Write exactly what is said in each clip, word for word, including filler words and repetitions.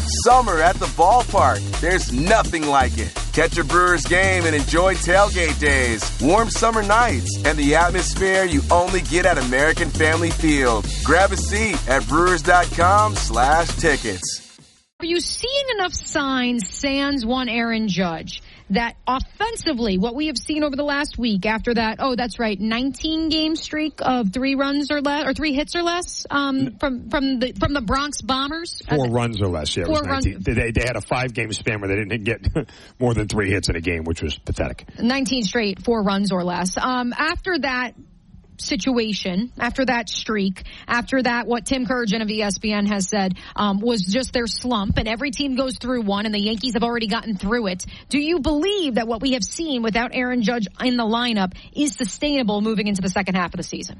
Summer at the ballpark. There's nothing like it. Catch a Brewers game and enjoy tailgate days, warm summer nights, and the atmosphere you only get at American Family Field. Grab a seat at brewers.com slash tickets. Are you seeing enough signs, sans one Aaron Judge, that offensively, what we have seen over the last week after that, oh, that's right, nineteen-game streak of three runs or less, or three hits or less um, from from the from the Bronx Bombers? Four uh, runs or less, yeah. It was nineteen. They, they had a five-game span where they didn't get more than three hits in a game, which was pathetic. nineteen straight, four runs or less. Um, after that situation, after that streak, after that, what Tim Kurgan of E S P N has said um, was just their slump, and every team goes through one, and the Yankees have already gotten through it. Do you believe that what we have seen without Aaron Judge in the lineup is sustainable moving into the second half of the season?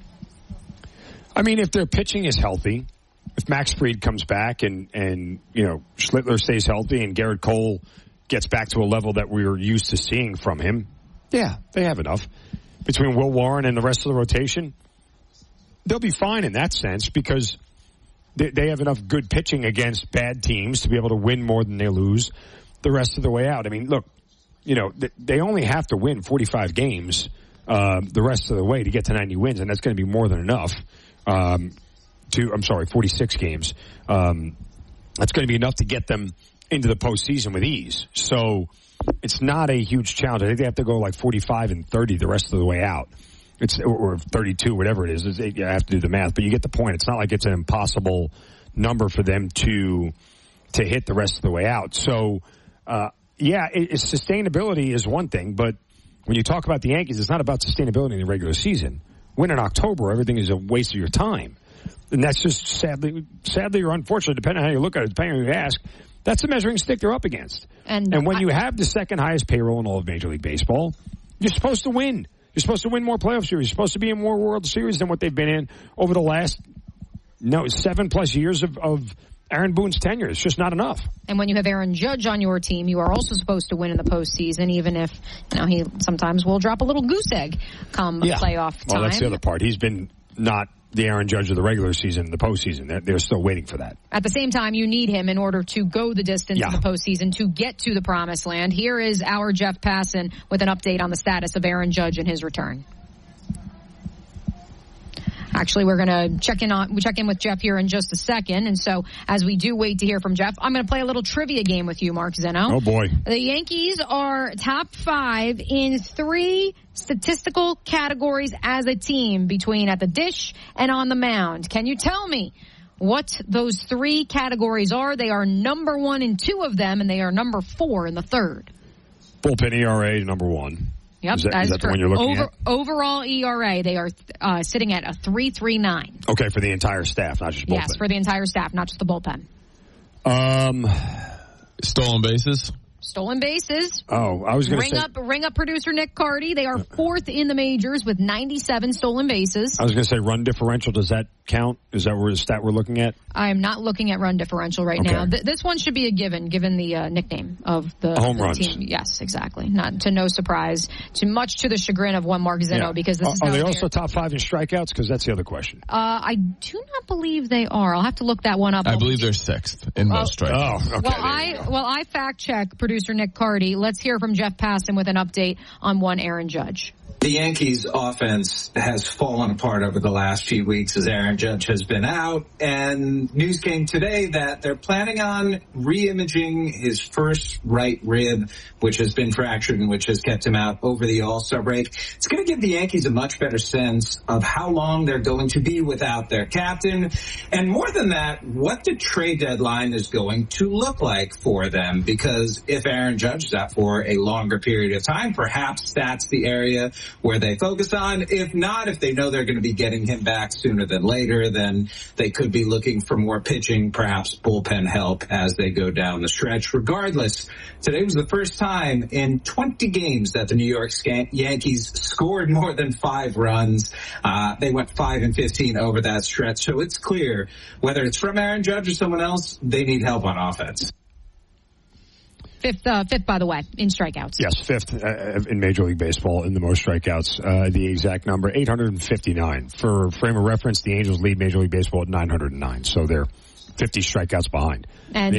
I mean, if their pitching is healthy, if Max Fried comes back and, and you know, Schlittler stays healthy and Garrett Cole gets back to a level that we were used to seeing from him, yeah, they have enough. Between Will Warren and the rest of the rotation, they'll be fine in that sense because they, they have enough good pitching against bad teams to be able to win more than they lose the rest of the way out. I mean, look, you know, they only have to win forty-five games uh, the rest of the way to get to ninety wins, and that's going to be more than enough um, to, I'm sorry, forty-six games. Um, that's going to be enough to get them into the postseason with ease. So it's not a huge challenge. I think they have to go like forty-five and thirty the rest of the way out. It's or thirty-two, whatever it is. It's, you have to do the math, but you get the point. It's not like it's an impossible number for them to to hit the rest of the way out. So, uh, yeah, it, it's sustainability is one thing, but when you talk about the Yankees, it's not about sustainability in the regular season. Win in October, everything is a waste of your time, and that's just sadly, sadly or unfortunately, depending on how you look at it, depending on who you ask. That's the measuring stick they're up against. And, and when I, you have the second highest payroll in all of Major League Baseball, you're supposed to win. You're supposed to win more playoff series. You're supposed to be in more World Series than what they've been in over the last no seven plus years of, of Aaron Boone's tenure. It's just not enough. And when you have Aaron Judge on your team, you are also supposed to win in the postseason, even if you know he sometimes will drop a little goose egg come yeah. playoff time. Well, that's the other part. He's been not the Aaron Judge of the regular season in the postseason. They're, they're still waiting for that. At the same time, you need him in order to go the distance yeah. in the postseason to get to the promised land. Here is our Jeff Passan with an update on the status of Aaron Judge and his return. Actually, we're going to check in on we check in with Jeff here in just a second. And so as we do wait to hear from Jeff, I'm going to play a little trivia game with you, Mark Zeno. Oh, boy. The Yankees are top five in three statistical categories as a team between at the dish and on the mound. Can you tell me what those three categories are? They are number one in two of them, and they are number four in the third. Bullpen E R A, number one. Yep, is that, that is is that the one you're looking Over, at? Overall E R A, they are uh, sitting at a three point three nine. Okay, for the entire staff, not just bullpen. Yes, for the entire staff, not just the bullpen. Um, stolen bases. Stolen bases. Oh, I was going to ring say. Up, ring up producer Nick Cardy. They are fourth in the majors with ninety-seven stolen bases. I was going to say run differential. Does that count? Is that the stat we're looking at? I am not looking at run differential right okay. now. Th- this one should be a given, given the uh, nickname of the, home the runs. team. Yes, exactly. Not to no surprise, to much to the chagrin of one Mark Zeno, yeah. because this are, is are how they also top five in strikeouts? Because that's the other question. Uh, I do not believe they are. I'll have to look that one up. I believe they're sixth in well, most strikeouts. Oh, okay. Well, I well I fact check producer Nick Cardy. Let's hear from Jeff Passan with an update on one Aaron Judge. The Yankees' offense has fallen apart over the last few weeks as Aaron Judge has been out, and news came today that they're planning on re-imaging his first right rib, which has been fractured and which has kept him out over the All-Star break. It's going to give the Yankees a much better sense of how long they're going to be without their captain, and more than that, what the trade deadline is going to look like for them, because if Aaron Judge is out for a longer period of time, perhaps that's the area where they focus on. If not, if they know they're going to be getting him back sooner than later, then they could be looking for more pitching, perhaps bullpen help as they go down the stretch. Regardless, today was the first time in twenty games that the New York Yankees scored more than five runs. Uh, they went five and fifteen over that stretch. So it's clear, whether it's from Aaron Judge or someone else, they need help on offense. Fifth, uh, fifth, by the way, in strikeouts. Yes, fifth uh, in Major League Baseball in the most strikeouts. Uh, the exact number, eight hundred fifty-nine. For frame of reference, the Angels lead Major League Baseball at nine hundred nine. So they're fifty strikeouts behind. And